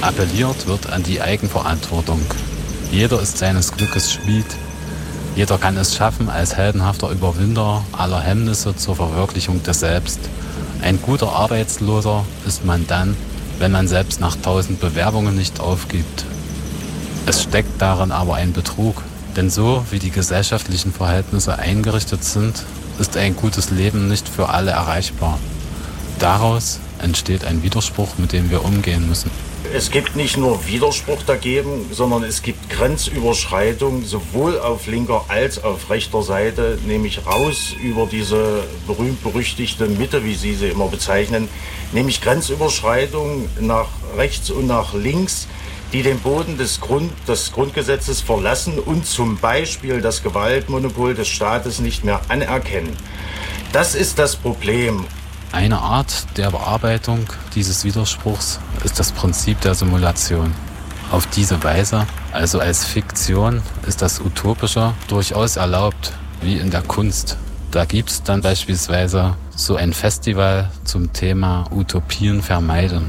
Appelliert wird an die Eigenverantwortung. Jeder ist seines Glückes Schmied. Jeder kann es schaffen, als heldenhafter Überwinder aller Hemmnisse zur Verwirklichung des Selbst. Ein guter Arbeitsloser ist man dann, wenn man selbst nach 1000 Bewerbungen nicht aufgibt. Es steckt darin aber ein Betrug, denn so wie die gesellschaftlichen Verhältnisse eingerichtet sind, ist ein gutes Leben nicht für alle erreichbar. Daraus entsteht ein Widerspruch, mit dem wir umgehen müssen. Es gibt nicht nur Widerspruch dagegen, sondern es gibt Grenzüberschreitung sowohl auf linker als auf rechter Seite, nämlich raus über diese berühmt-berüchtigte Mitte, wie Sie sie immer bezeichnen, nämlich Grenzüberschreitung nach rechts und nach links, die den Boden des Grundgesetzes verlassen und zum Beispiel das Gewaltmonopol des Staates nicht mehr anerkennen. Das ist das Problem. Eine Art der Bearbeitung dieses Widerspruchs ist das Prinzip der Simulation. Auf diese Weise, also als Fiktion, ist das Utopische durchaus erlaubt, wie in der Kunst. Da gibt es dann beispielsweise so ein Festival zum Thema Utopien vermeiden.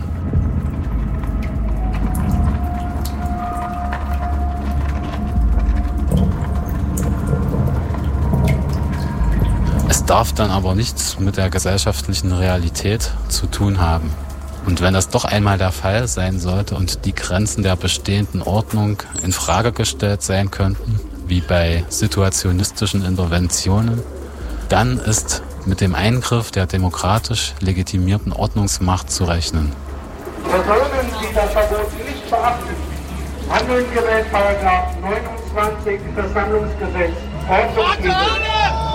Es darf dann aber nichts mit der gesellschaftlichen Realität zu tun haben. Und wenn das doch einmal der Fall sein sollte und die Grenzen der bestehenden Ordnung in Frage gestellt sein könnten, wie bei situationistischen Interventionen, dann ist mit dem Eingriff der demokratisch legitimierten Ordnungsmacht zu rechnen. Personen, die das Verbot nicht beachten, handeln gemäß § 29 Versammlungsgesetz ordnungswidrig.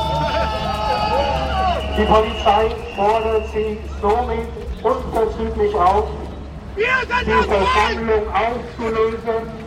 Die Polizei fordert sie somit unverzüglich auf, die Versammlung aufzulösen